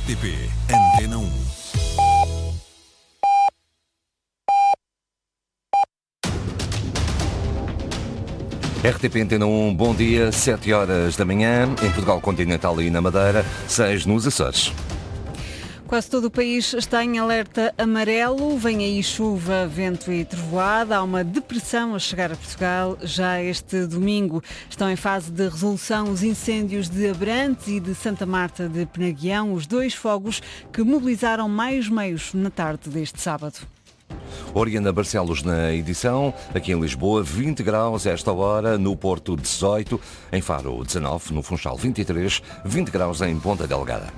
RTP Antena 1. RTP Antena 1, bom dia, 7 horas da manhã, em Portugal Continental e na Madeira, 6 nos Açores. Quase todo o país está em alerta amarelo, vem aí chuva, vento e trovoada, há uma depressão a chegar a Portugal já este domingo. Estão em fase de resolução os incêndios de Abrantes e de Santa Marta de Penaguião, os dois fogos que mobilizaram mais meios na tarde deste sábado. Oriana Barcelos na edição, aqui em Lisboa 20 graus a esta hora, no Porto 18, em Faro 19, no Funchal 23, 20 graus em Ponta Delgada.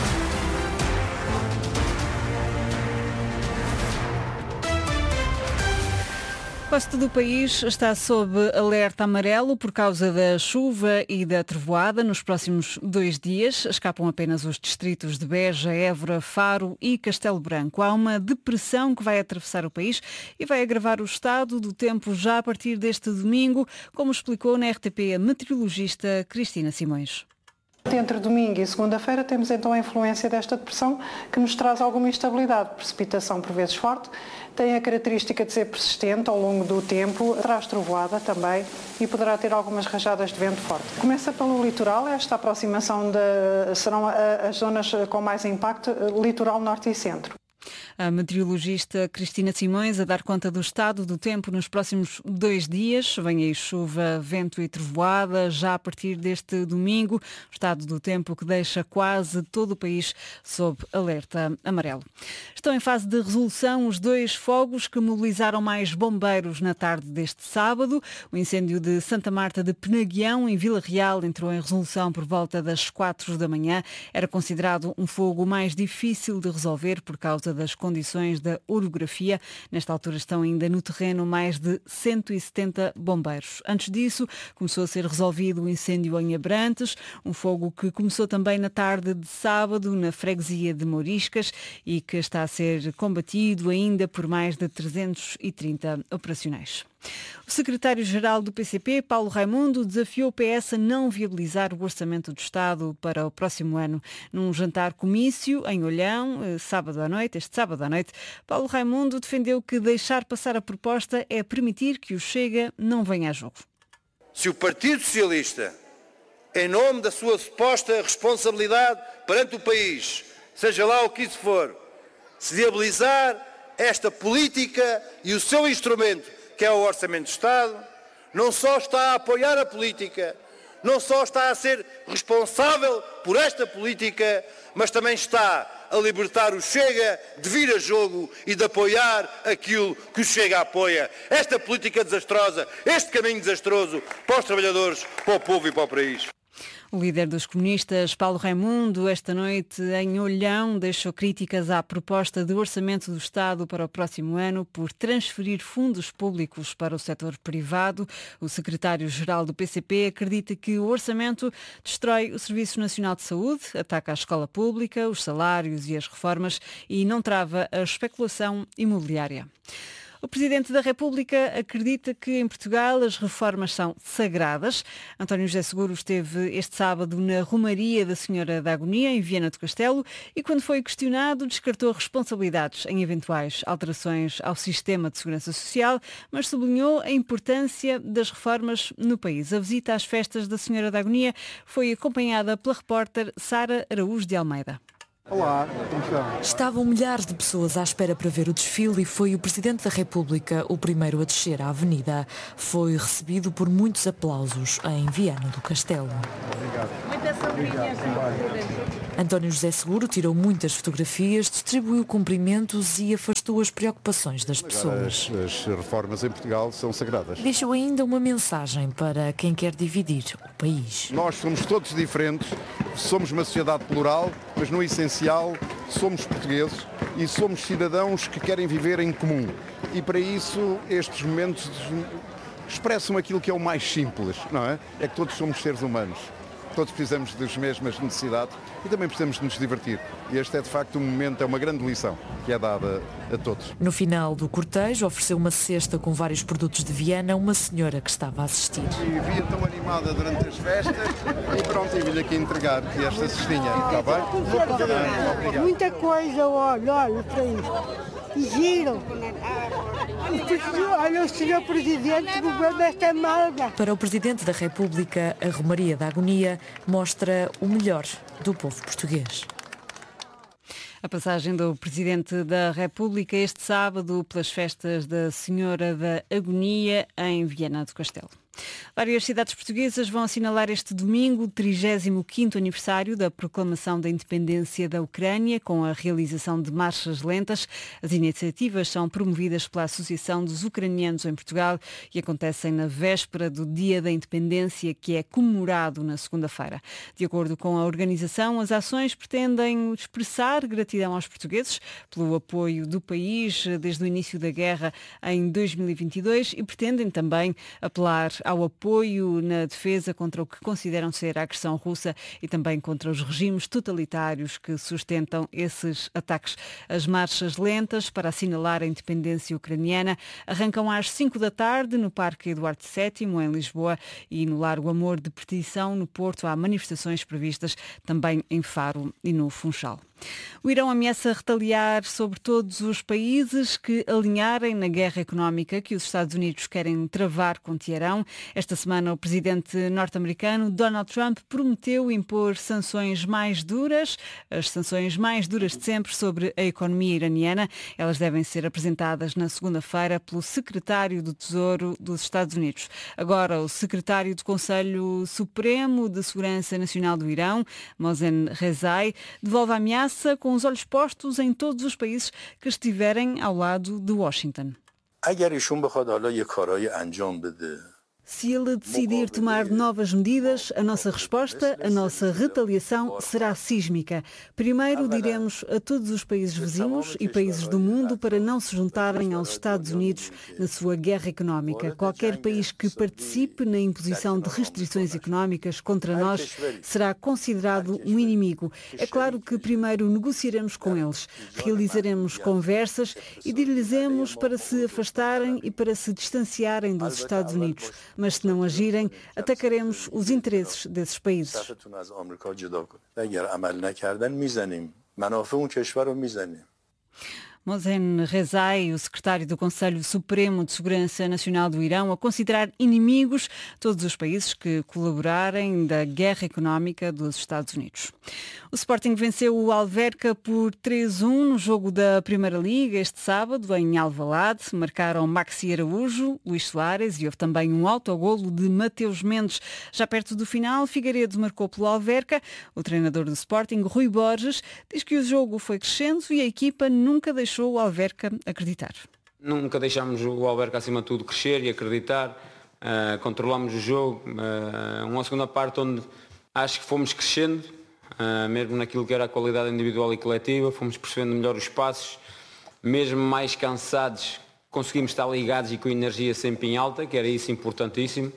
Quase todo o país está sob alerta amarelo por causa da chuva e da trovoada. Nos próximos 2 dias escapam apenas os distritos de Beja, Évora, Faro e Castelo Branco. Há uma depressão que vai atravessar o país e vai agravar o estado do tempo já a partir deste domingo, como explicou na RTP a meteorologista Cristina Simões. Entre domingo e segunda-feira temos então a influência desta depressão que nos traz alguma instabilidade, precipitação por vezes forte, tem a característica de ser persistente ao longo do tempo, traz trovoada também e poderá ter algumas rajadas de vento forte. Começa pelo litoral, esta aproximação serão as zonas com mais impacto, litoral norte e centro. A meteorologista Cristina Simões a dar conta do estado do tempo nos próximos 2 dias. Vem aí chuva, vento e trovoada já a partir deste domingo. O estado do tempo que deixa quase todo o país sob alerta amarelo. Estão em fase de resolução os 2 fogos que mobilizaram mais bombeiros na tarde deste sábado. O incêndio de Santa Marta de Penaguião, em Vila Real, entrou em resolução por volta das 4 da manhã. Era considerado um fogo mais difícil de resolver por causa das condições da orografia. Nesta altura estão ainda no terreno mais de 170 bombeiros. Antes disso, começou a ser resolvido o incêndio em Abrantes, um fogo que começou também na tarde de sábado na freguesia de Mouriscas e que está a ser combatido ainda por mais de 330 operacionais. O secretário-geral do PCP, Paulo Raimundo, desafiou o PS a não viabilizar o orçamento do Estado para o próximo ano. Num jantar-comício em Olhão, este sábado à noite, Paulo Raimundo defendeu que deixar passar a proposta é permitir que o Chega não venha a jogo. Se o Partido Socialista, em nome da sua suposta responsabilidade perante o país, seja lá o que isso for, se viabilizar esta política e o seu instrumento, que é o Orçamento de Estado, não só está a apoiar a política, não só está a ser responsável por esta política, mas também está a libertar o Chega de vir a jogo e de apoiar aquilo que o Chega apoia. Esta política desastrosa, este caminho desastroso para os trabalhadores, para o povo e para o país. O líder dos comunistas, Paulo Raimundo, esta noite em Olhão, deixou críticas à proposta de orçamento do Estado para o próximo ano por transferir fundos públicos para o setor privado. O secretário-geral do PCP acredita que o orçamento destrói o Serviço Nacional de Saúde, ataca a escola pública, os salários e as reformas e não trava a especulação imobiliária. O Presidente da República acredita que em Portugal as reformas são sagradas. António José Seguro esteve este sábado na Romaria da Senhora da Agonia, em Viana do Castelo, e quando foi questionado descartou responsabilidades em eventuais alterações ao sistema de segurança social, mas sublinhou a importância das reformas no país. A visita às festas da Senhora da Agonia foi acompanhada pela repórter Sara Araújo de Almeida. Olá, como estão? Estavam milhares de pessoas à espera para ver o desfile e foi o Presidente da República o primeiro a descer à avenida. Foi recebido por muitos aplausos em Viana do Castelo. António José Seguro tirou muitas fotografias, distribuiu cumprimentos e afastou as preocupações das pessoas. As reformas em Portugal são sagradas. Deixou ainda uma mensagem para quem quer dividir o país. Nós somos todos diferentes, somos uma sociedade plural, mas no essencial somos portugueses e somos cidadãos que querem viver em comum. E para isso estes momentos expressam aquilo que é o mais simples, não é? É que todos somos seres humanos. todos precisamos das mesmas necessidades e também precisamos de nos divertir. E este é de facto um momento, é uma grande lição que é dada a todos. No final do cortejo ofereceu uma cesta com vários produtos de Viana uma senhora que estava a assistir. E via tão animada durante as festas e pronto, e vim aqui entregar esta cestinha, está bem? Obrigado. Muita coisa, olha para isto. E giram. Olha o Sr. Presidente do governo desta malga. Para o Presidente da República, a Romaria da Agonia mostra o melhor do povo português. A passagem do Presidente da República este sábado pelas festas da Senhora da Agonia em Viana do Castelo. Várias cidades portuguesas vão assinalar este domingo o 35º aniversário da proclamação da independência da Ucrânia, com a realização de marchas lentas. As iniciativas são promovidas pela Associação dos Ucranianos em Portugal e acontecem na véspera do Dia da Independência, que é comemorado na segunda-feira. De acordo com a organização, as ações pretendem expressar gratidão aos portugueses pelo apoio do país desde o início da guerra em 2022 e pretendem também apelar ao apoio na defesa contra o que consideram ser a agressão russa e também contra os regimes totalitários que sustentam esses ataques. As marchas lentas para assinalar a independência ucraniana arrancam às 5 da tarde no Parque Eduardo VII, em Lisboa, e no Largo Amor de Perdição, no Porto. Há manifestações previstas também em Faro e no Funchal. O Irão ameaça retaliar sobre todos os países que alinharem na guerra económica que os Estados Unidos querem travar com Teherão. Esta semana, o presidente norte-americano Donald Trump prometeu impor sanções mais duras, as sanções mais duras de sempre sobre a economia iraniana. Elas devem ser apresentadas na segunda-feira pelo secretário do Tesouro dos Estados Unidos. Agora, o secretário do Conselho Supremo de Segurança Nacional do Irão, Mohsen Rezai, devolve a ameaça com os olhos postos em todos os países que estiverem ao lado de Washington. Se ele decidir tomar novas medidas, a nossa resposta, a nossa retaliação será sísmica. Primeiro diremos a todos os países vizinhos e países do mundo para não se juntarem aos Estados Unidos na sua guerra económica. Qualquer país que participe na imposição de restrições económicas contra nós será considerado um inimigo. É claro que primeiro negociaremos com eles, realizaremos conversas e dir-lhes para se afastarem e para se distanciarem dos Estados Unidos. Mas se não agirem, atacaremos os interesses desses países. Mohsen Rezai, o secretário do Conselho Supremo de Segurança Nacional do Irão, a considerar inimigos todos os países que colaborarem da guerra económica dos Estados Unidos. O Sporting venceu o Alverca por 3-1 no jogo da Primeira Liga este sábado em Alvalade. Marcaram Maxi Araújo, Luís Soares e houve também um autogolo de Mateus Mendes. Já perto do final, Figueiredo marcou pelo Alverca. O treinador do Sporting, Rui Borges, diz que o jogo foi crescendo e a equipa nunca deixou o Alverca acreditar. Nunca deixámos o Alverca acima de tudo crescer e acreditar. Controlámos o jogo. Uma segunda parte onde acho que fomos crescendo, mesmo naquilo que era a qualidade individual e coletiva. Fomos percebendo melhor os passos. Mesmo mais cansados, conseguimos estar ligados e com energia sempre em alta, que era isso importantíssimo.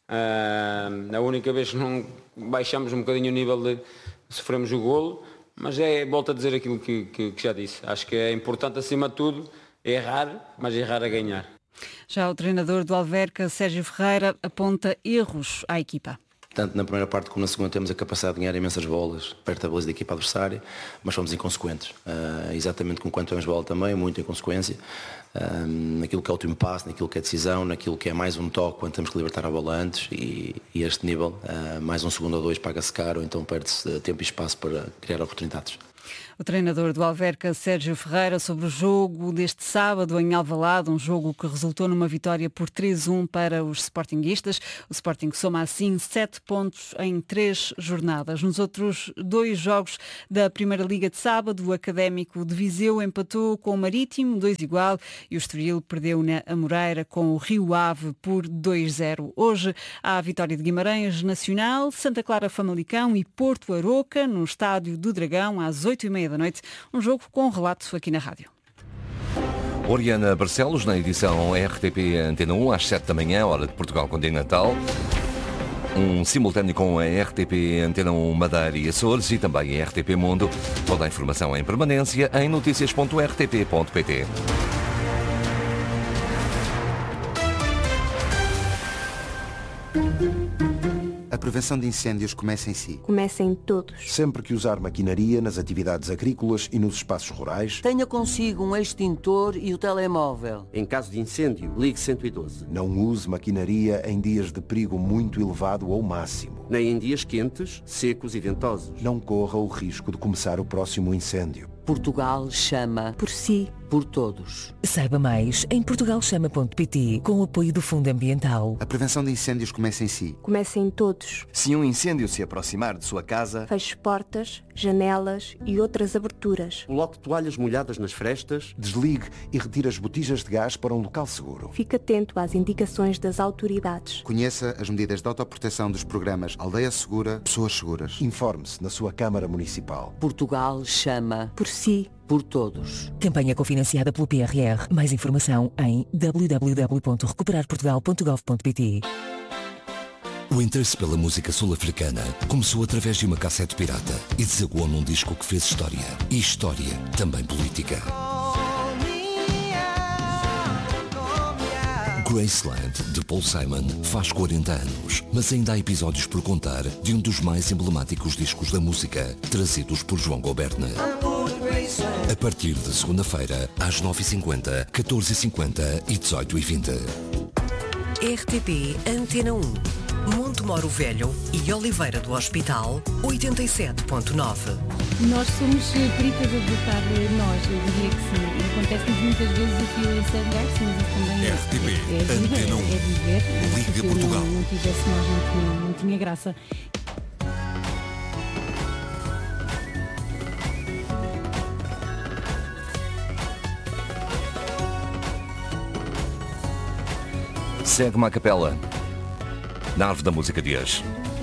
A única vez que não baixamos um bocadinho o nível de sofremos o golo. Mas volto a dizer aquilo que já disse. Acho que é importante, acima de tudo, errar, mas errar a ganhar. Já o treinador do Alverca, Sérgio Ferreira, aponta erros à equipa. Tanto na primeira parte como na segunda temos a capacidade de ganhar imensas bolas perto da baliza da equipa adversária, mas fomos inconsequentes. Exatamente como quando temos bola também, muita inconsequência. Naquilo que é o último passo, naquilo que é decisão, naquilo que é mais um toque quando temos que libertar a bola antes e este nível, mais um segundo ou dois paga-se caro, então perde-se tempo e espaço para criar oportunidades. O treinador do Alverca, Sérgio Ferreira, sobre o jogo deste sábado em Alvalade, um jogo que resultou numa vitória por 3-1 para os sportinguistas. O Sporting soma assim 7 pontos em 3 jornadas. Nos outros 2 jogos da Primeira Liga de sábado, o Académico de Viseu empatou com o Marítimo, 2-2, e o Estoril perdeu na Amoreira com o Rio Ave por 2-0. Hoje há a vitória de Guimarães Nacional, Santa Clara Famalicão e Porto Aroca no Estádio do Dragão às 8h30 da noite, um jogo com relato aqui na rádio. Oriana Barcelos, na edição RTP Antena 1, às 7 da manhã, hora de Portugal Continental. Um simultâneo com a RTP Antena 1 Madeira e Açores e também a RTP Mundo. Toda a informação em permanência em noticias.rtp.pt. A prevenção de incêndios começa em si. Começa em todos. Sempre que usar maquinaria nas atividades agrícolas e nos espaços rurais, tenha consigo um extintor e o telemóvel. Em caso de incêndio, ligue 112. Não use maquinaria em dias de perigo muito elevado ou máximo. Nem em dias quentes, secos e ventosos. Não corra o risco de começar o próximo incêndio. Portugal chama por si, por todos. Saiba mais em portugalchama.pt, com o apoio do Fundo Ambiental. A prevenção de incêndios começa em si. Começa em todos. Se um incêndio se aproximar de sua casa, feche portas, janelas e outras aberturas. Coloque toalhas molhadas nas frestas. Desligue e retire as botijas de gás para um local seguro. Fique atento às indicações das autoridades. Conheça as medidas de autoproteção dos programas Aldeia Segura, Pessoas Seguras. Informe-se na sua Câmara Municipal. Portugal chama por si, por todos. Campanha cofinanciada pelo PRR. Mais informação em www.recuperarportugal.gov.pt. O interesse pela música sul-africana começou através de uma cassete pirata e desaguou num disco que fez história. E história também política. Graceland, de Paul Simon, faz 40 anos, mas ainda há episódios por contar de um dos mais emblemáticos discos da música, trazidos por João Goberna. A partir de segunda-feira, às 9h50, 14h50 e 18h20. RTP Antena 1. Montemoro Velho e Oliveira do Hospital, 87.9. Nós somos peritas a votar nós, eu diria que sim. Acontece-nos muitas vezes o fio em Sangar, mas isso também RTP Antena 1. É viver. Liga Portugal. Não tivesse nós, não tinha graça. Segue-me à capela, na árvore da música de hoje.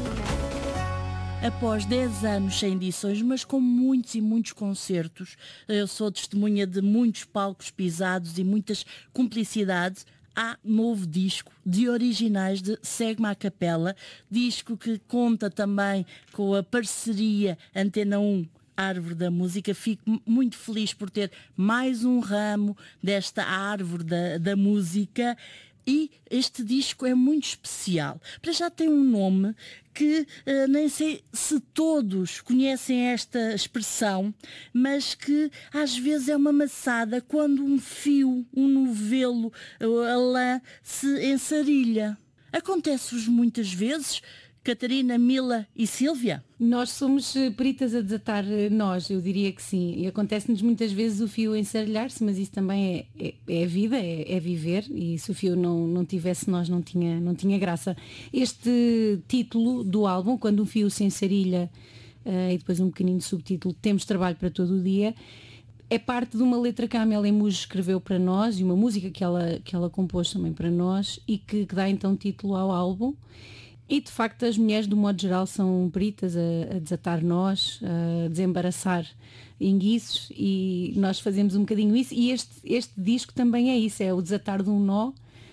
Após 10 anos sem edições, mas com muitos e muitos concertos, eu sou testemunha de muitos palcos pisados e muitas cumplicidades. Há novo disco de originais de Segue-me à Capela, disco que conta também com a parceria Antena 1 Árvore da Música. Fico muito feliz por ter mais um ramo desta árvore da música. E este disco é muito especial. Para já tem um nome que nem sei se todos conhecem esta expressão, mas que às vezes é uma maçada quando um fio, um novelo, a lã se ensarilha. Acontece-vos muitas vezes, Catarina, Mila e Sílvia? Nós somos peritas a desatar nós, eu diria que sim. E acontece-nos muitas vezes o fio ensarilhar-se, mas isso também é a vida, é viver. E se o fio não tivesse nós, não tinha graça. Este título do álbum, Quando um Fio se Ensarilha, e depois um pequenino subtítulo, Temos Trabalho para Todo o Dia, é parte de uma letra que a Amélia Mujo escreveu para nós e uma música que ela compôs também para nós e que dá então título ao álbum. E de facto as mulheres do modo geral são peritas a desatar nós, a desembaraçar enguiços, e nós fazemos um bocadinho isso, e este disco também é isso, é o desatar de um nó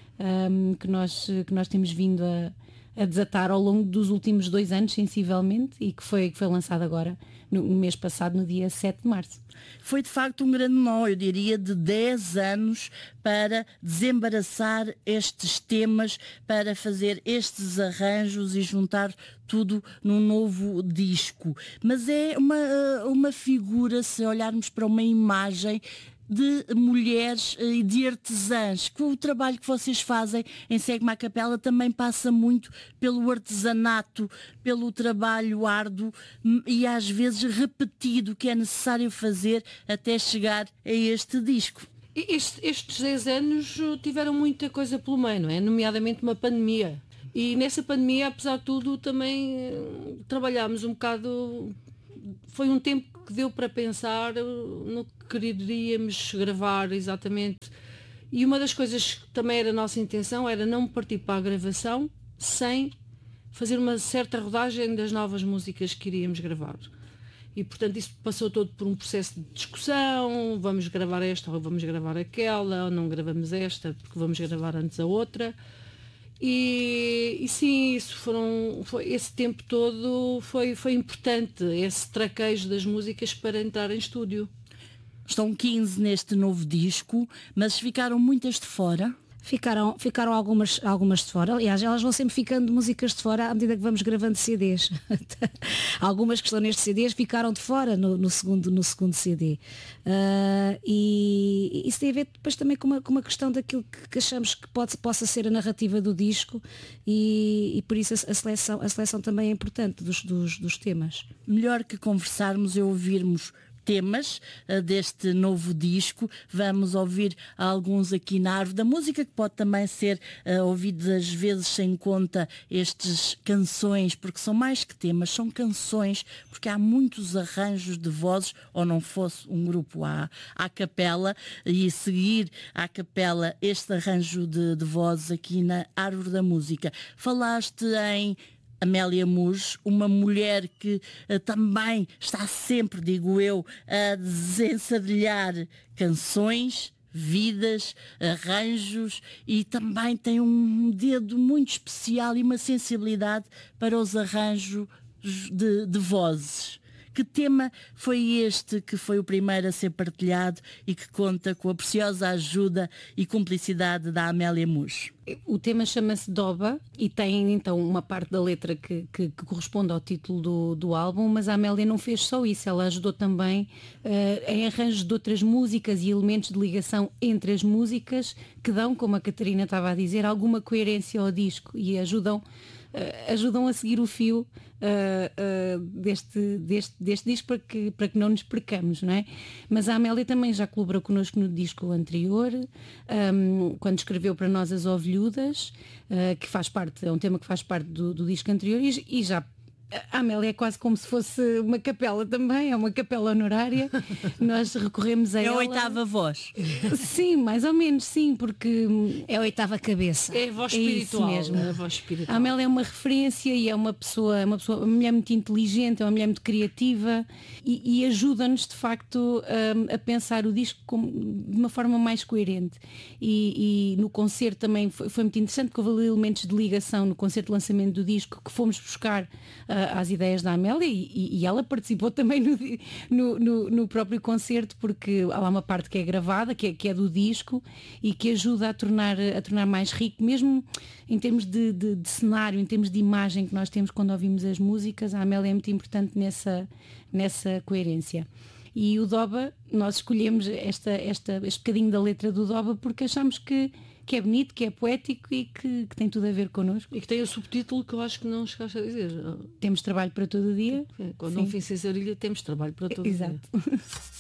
que nós temos vindo a desatar ao longo dos últimos 2 anos, sensivelmente, e que foi lançado agora no mês passado, no dia 7 de março. Foi de facto um grande nó, eu diria, de 10 anos para desembaraçar estes temas, para fazer estes arranjos e juntar tudo num novo disco. Mas é uma figura, se olharmos para uma imagem, de mulheres e de artesãs, que o trabalho que vocês fazem em Segue-me à Capela também passa muito pelo artesanato, pelo trabalho árduo e às vezes repetido que é necessário fazer até chegar a este disco. Estes 10 anos tiveram muita coisa pelo meio, não é? Nomeadamente uma pandemia. E nessa pandemia, apesar de tudo, também trabalhámos um bocado. Foi um tempo que deu para pensar no que queríamos gravar exatamente. E uma das coisas que também era a nossa intenção era não partir para a gravação sem fazer uma certa rodagem das novas músicas que iríamos gravar. E portanto isso passou todo por um processo de discussão, vamos gravar esta ou vamos gravar aquela, ou não gravamos esta porque vamos gravar antes a outra. E sim, esse tempo todo foi importante, esse traquejo das músicas para entrar em estúdio. Estão 15 neste novo disco, mas ficaram muitas de fora. Ficaram algumas de fora. Aliás, elas vão sempre ficando músicas de fora à medida que vamos gravando CDs. Algumas que estão nestes CDs ficaram de fora no segundo CD. E isso tem a ver depois também com uma questão daquilo que achamos que possa ser a narrativa do disco e por isso a seleção também é importante dos temas. Melhor que conversarmos é ouvirmos temas deste novo disco. Vamos ouvir alguns aqui na árvore da música, que pode também ser ouvido às vezes sem conta estes canções, porque são mais que temas, são canções, porque há muitos arranjos de vozes, ou não fosse um grupo à capela, e seguir à capela este arranjo de vozes aqui na árvore da música. Falaste em Amélia Muges, uma mulher que também está sempre, digo eu, a desensadelhar canções, vidas, arranjos, e também tem um dedo muito especial e uma sensibilidade para os arranjos de vozes. Que tema foi este que foi o primeiro a ser partilhado e que conta com a preciosa ajuda e cumplicidade da Amélia Muges? O tema chama-se Doba e tem então uma parte da letra que corresponde ao título do álbum, mas a Amélia não fez só isso, ela ajudou também em arranjos de outras músicas e elementos de ligação entre as músicas que dão, como a Catarina estava a dizer, alguma coerência ao disco e ajudam a seguir o fio deste disco para que não nos percamos, não é? Mas a Amélia também já colaborou connosco no disco anterior, quando escreveu para nós As Ovelhudas, que é um tema que faz parte do disco anterior, e já a Amélia é quase como se fosse uma capela também, é uma capela honorária. Nós recorremos a ela. É a oitava voz. Sim, mais ou menos, sim, porque é a oitava cabeça. É a voz espiritual. É isso mesmo. É a voz espiritual. A Amélia é uma referência e é uma mulher muito inteligente, é uma mulher muito criativa e ajuda-nos de facto a pensar o disco de uma forma mais coerente. E no concerto também foi muito interessante, porque houve elementos de ligação no concerto de lançamento do disco que fomos buscar às ideias da Amélia e ela participou também no próprio concerto, porque há lá uma parte que é gravada, que é do disco e que ajuda a tornar mais rico, mesmo em termos de cenário, em termos de imagem que nós temos quando ouvimos as músicas. A Amélia é muito importante nessa coerência. E o Doba, nós escolhemos este bocadinho da letra do Doba porque achamos que é bonito, que é poético e que tem tudo a ver connosco. E que tem o subtítulo que eu acho que não chegaste a dizer. Temos trabalho para todo o dia. Quando um fim sem sarilha, temos trabalho para todo o dia. Exato.